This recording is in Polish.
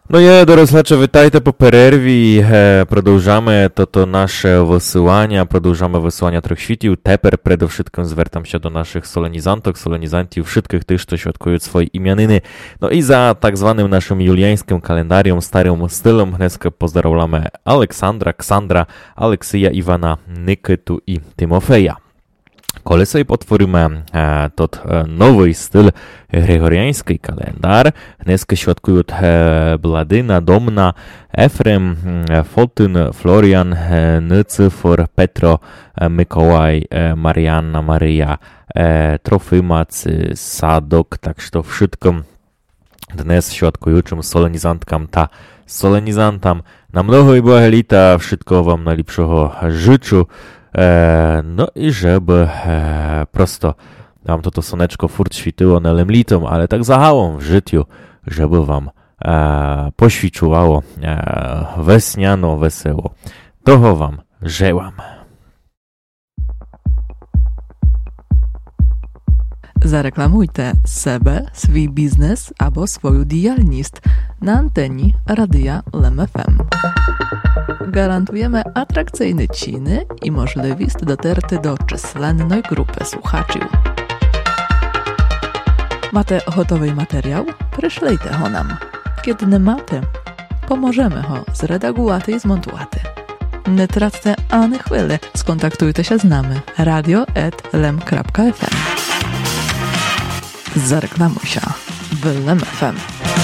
Ну, я, дорослече, вітайте по перерві. Продовжamy to nasze wysyłania, продовжamy wysyłania трьох świtów. Тепер, перед wszystkim, звертам się do naszych solenizantok, solenizantów, wszystkich tych, co świadkują swoje imieniny. No i za tak zwanym naszym juliańskim kalendarium, starym stylem, dneska pozdrawiamy Aleksandra, Ksandra, Aleksija, Iwana, Nikytu i Tymofeja. Коли sobie otworzymy tot nowy styl gregoriański kalendar, dneska świadkują Bladyna, Domna, Efrem, Fotyn, Florian, Nycyfor, Petro, Mikołaj, Marianna, Maryja, Trofymac, Sadok, tak że to wszystko dnes świadkującym solenizantkam ta solenizantam na mnogo i błahe lita, wszystko wam najlepszego życzę. No i żeby prosto wam to słoneczko furt śwityło nelem litom, ale tak zahałą w życiu, żeby wam poświczyłało wesniano wesoło. Toho wam żełam. Zareklamujte sebe, swój biznes albo swoją działalność na anteni Radia LEM FM. Garantujemy atrakcyjne ceny i możliwość dotarcia do czyslennej grupy słuchaczy. Macie gotowy materiał? Przyszlijcie go nam. Kiedy nie macie, pomożemy go zredagować i zmontować. Nie traccie ani chwili, skontaktujcie się z nami radio@lem.fm. Zareklamuj się w LEM FM.